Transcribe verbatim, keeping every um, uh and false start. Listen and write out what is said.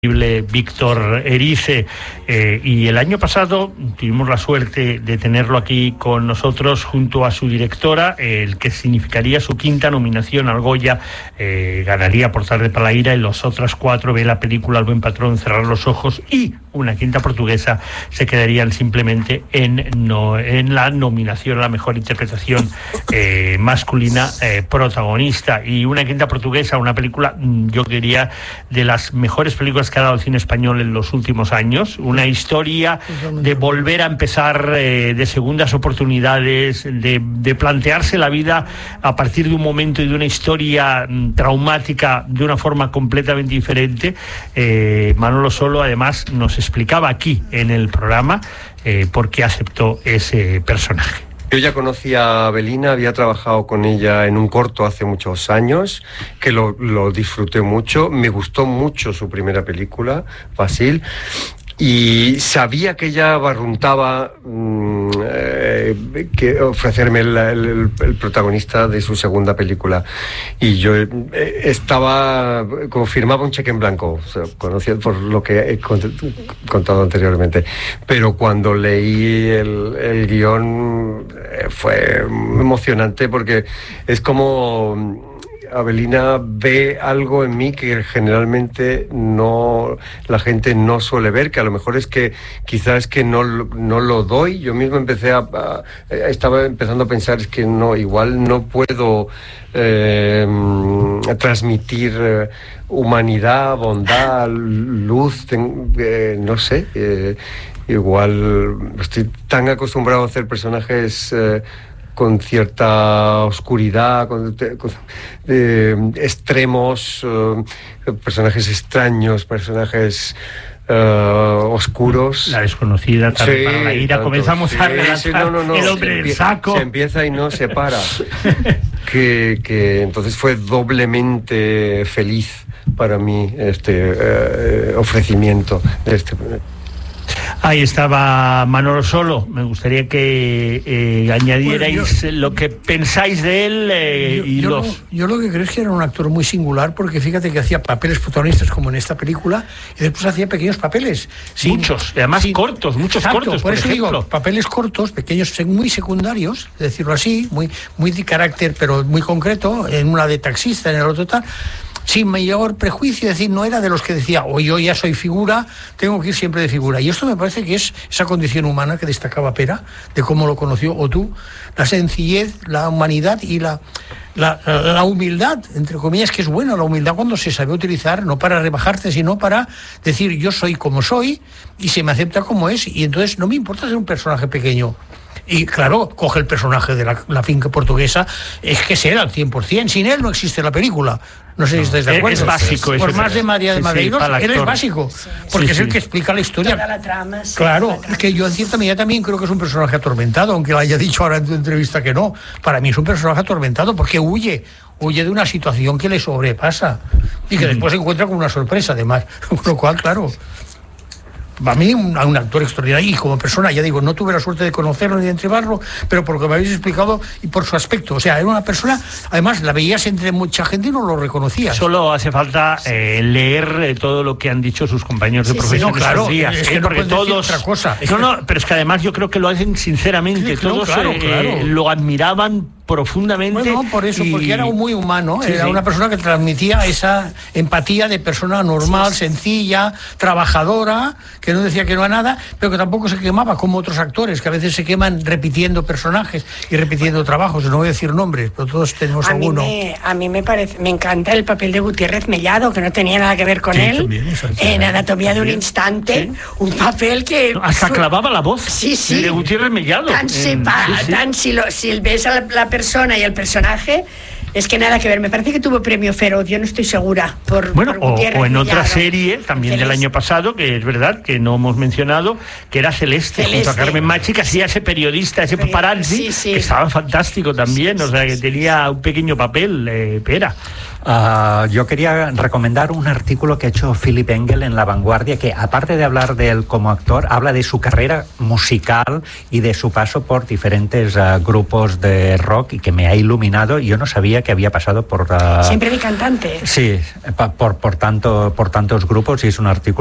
Víctor Erice, eh, y el año pasado tuvimos la suerte de tenerlo aquí con nosotros junto a su directora, eh, el que significaría su quinta nominación al Goya. Eh, ganaría Por tarde para la ira, y los otras cuatro, Ve la película, El buen patrón, Cerrar los ojos y una quinta portuguesa, se quedarían simplemente en, no, en la nominación a la mejor interpretación eh, masculina eh, protagonista. Y una quinta portuguesa, una película, yo diría, de las mejores películas que ha dado el cine español en los últimos años. Una historia de volver a empezar, eh, de segundas oportunidades, de, de plantearse la vida a partir de un momento y de una historia mm, traumática de una forma completamente diferente. eh, Manolo Solo además nos explicaba aquí en el programa eh, por qué aceptó ese personaje. Yo ya conocía a Belina, había trabajado con ella en un corto hace muchos años, que lo, lo disfruté mucho, me gustó mucho su primera película, Fácil, y sabía que ella barruntaba mmm, eh, que ofrecerme el, el, el protagonista de su segunda película, y yo eh, estaba, como firmaba un cheque en blanco, o sea, conocía por lo que he contado anteriormente, pero cuando leí el, el guión eh, fue emocionante, porque es como Abelina ve algo en mí que generalmente no, la gente no suele ver, que a lo mejor es que quizás que no, no lo doy. Yo mismo empecé a, a estaba empezando a pensar, es que no, igual no puedo eh, transmitir eh, humanidad, bondad, luz, ten, eh, no sé, eh, igual estoy tan acostumbrado a hacer personajes eh, con cierta oscuridad, con, con eh, extremos, eh, personajes extraños, personajes uh, oscuros. La desconocida, tarde sí, para la ira. Tanto, Comenzamos sí, a relatar sí, no, no, no, el hombre del saco. Se empieza y no se para. que, que entonces fue doblemente feliz para mí este eh, ofrecimiento de este. Ahí estaba Manolo Solo. Me gustaría que eh, añadierais bueno, yo, lo que pensáis de él eh, yo, y yo los... Lo, yo lo que creo es que era un actor muy singular, porque fíjate que hacía papeles protagonistas como en esta película, y después hacía pequeños papeles. Sin, muchos, además sin, cortos, muchos exacto, cortos, por, por eso ejemplo. Digo, papeles cortos, pequeños, muy secundarios, decirlo así, muy, muy de carácter, pero muy concreto, en una de taxista, en el otro tal, sin mayor prejuicio, es decir, no era de los que decía, o yo ya soy figura, tengo que ir siempre de figura. Y esto me parece que es esa condición humana que destacaba Pera, de cómo lo conoció, o tú, la sencillez, la humanidad y la, la, la, la humildad, entre comillas, que es buena la humildad cuando se sabe utilizar, no para rebajarte, sino para decir, yo soy como soy y se me acepta como es, y entonces no me importa ser un personaje pequeño. Y claro, coge el personaje de la, la finca portuguesa, es que es él al cien por ciento, sin él no existe la película. No sé si estáis de acuerdo. Es básico. Por más de María de Madeiros, sí, sí, él es básico, porque sí, es el que explica la historia. Toda la trama, sí, claro, la trama. Que yo en cierta medida también creo que es un personaje atormentado, aunque lo haya dicho ahora en tu entrevista que no. Para mí es un personaje atormentado porque huye, huye de una situación que le sobrepasa y que mm. después se encuentra con una sorpresa, además. Con lo cual, claro, a mí un, un actor extraordinario, y como persona, ya digo, no tuve la suerte de conocerlo ni de entrevarlo, pero por lo que me habéis explicado y por su aspecto, o sea, era una persona, además la veías entre mucha gente y no lo reconocías. Solo hace falta eh, leer eh, todo lo que han dicho sus compañeros sí, de profesión sí, no, claro, días, es que eh, no porque todos otra cosa. No, no, pero es que además yo creo que lo hacen sinceramente, sí, todos no, claro, eh, claro. lo admiraban profundamente. Bueno, por eso, y... porque era muy humano, sí, era sí. una persona que transmitía esa empatía de persona normal, sí, sí. sencilla, trabajadora, que no decía que no a nada, pero que tampoco se quemaba como otros actores, que a veces se queman repitiendo personajes y repitiendo bueno. trabajos. No voy a decir nombres, pero todos tenemos a alguno. Mí me, a mí me parece, me encanta el papel de Gutiérrez Mellado, que no tenía nada que ver con sí, él, también, en Anatomía también. de un instante, sí. un papel que... Hasta su... clavaba la voz sí, sí. de Gutiérrez Mellado. Tan sepa, sí, sí. tan si, lo, si ves a la, la persona y al personaje, es que nada que ver. Me parece que tuvo premio Feroz, yo no estoy segura. Por, bueno, por o, o en otra Mellado. serie, también Celeste. Del año pasado, que es verdad, que no hemos mencionado, que era Celeste, Celeste. junto a Carmen Machi, que hacía ese periodista, ese paparazzi, sí, sí. que estaba fantástico también, sí, o sea, que sí, tenía sí. un pequeño papel, eh, Pera. Uh, yo quería recomendar un artículo que ha hecho Philip Engel en La Vanguardia, que aparte de hablar de él como actor, habla de su carrera musical y de su paso por diferentes uh, grupos de rock, y que me ha iluminado. Yo no sabía que había pasado por... Uh, siempre de cantante. Sí, por, por, tanto, por tantos grupos, y es un artículo